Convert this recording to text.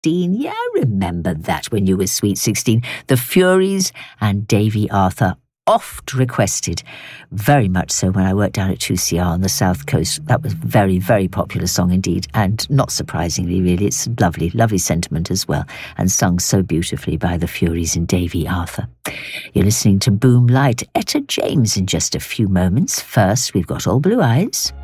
16. Yeah, I remember that when you were Sweet 16. The Furies and Davy Arthur, oft requested. Very much so when I worked down at 2CR on the South Coast. That was very, very popular song indeed, and not surprisingly, really. It's lovely, lovely sentiment as well, and sung so beautifully by the Furies and Davy Arthur. You're listening to Boom Light. Etta James in just a few moments. First, we've got All Blue Eyes.